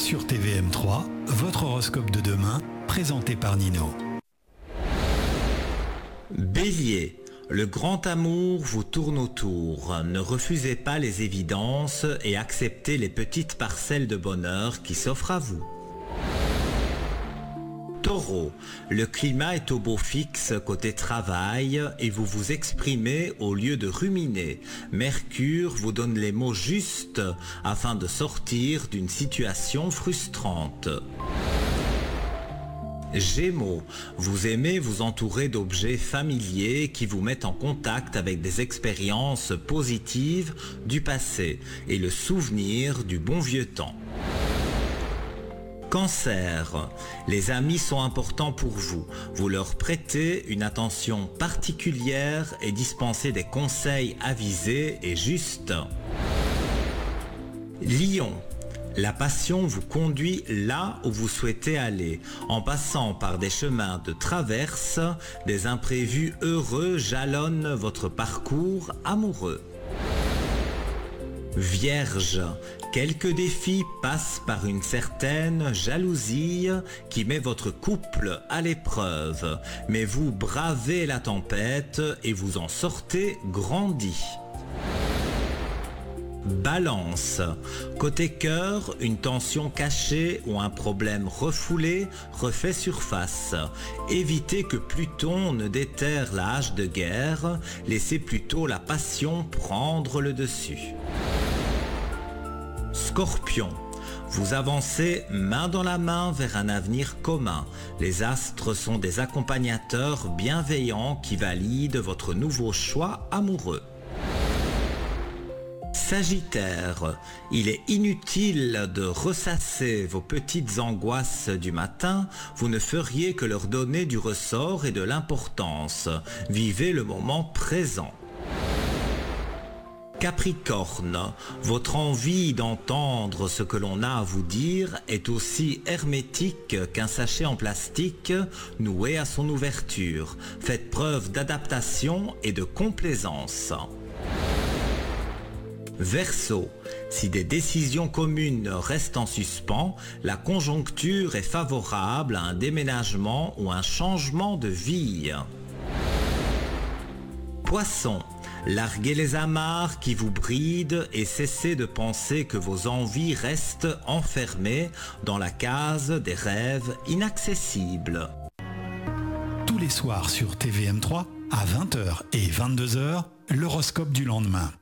Sur TVM3, votre horoscope de demain, présenté par Nino. Bélier, le grand amour vous tourne autour. Ne refusez pas les évidences et acceptez les petites parcelles de bonheur qui s'offrent à vous. Taureau, le climat est au beau fixe côté travail et vous vous exprimez au lieu de ruminer. Mercure vous donne les mots justes afin de sortir d'une situation frustrante. Gémeaux, vous aimez vous entourer d'objets familiers qui vous mettent en contact avec des expériences positives du passé et le souvenir du bon vieux temps. Cancer, les amis sont importants pour vous. Vous leur prêtez une attention particulière et dispensez des conseils avisés et justes. Lion, la passion vous conduit là où vous souhaitez aller. En passant par des chemins de traverse, des imprévus heureux jalonnent votre parcours amoureux. Vierge, quelques défis passent par une certaine jalousie qui met votre couple à l'épreuve, mais vous bravez la tempête et vous en sortez grandi. Balance, côté cœur, une tension cachée ou un problème refoulé refait surface. Évitez que Pluton ne déterre la hache de guerre, laissez plutôt la passion prendre le dessus. Scorpion, vous avancez main dans la main vers un avenir commun. Les astres sont des accompagnateurs bienveillants qui valident votre nouveau choix amoureux. Sagittaire, il est inutile de ressasser vos petites angoisses du matin, vous ne feriez que leur donner du ressort et de l'importance. Vivez le moment présent. Capricorne, votre envie d'entendre ce que l'on a à vous dire est aussi hermétique qu'un sachet en plastique noué à son ouverture. Faites preuve d'adaptation et de complaisance. Verseau, si des décisions communes restent en suspens, la conjoncture est favorable à un déménagement ou un changement de vie. Poisson, larguez les amarres qui vous brident et cessez de penser que vos envies restent enfermées dans la case des rêves inaccessibles. Tous les soirs sur TVM3, à 20h et 22h, l'horoscope du lendemain.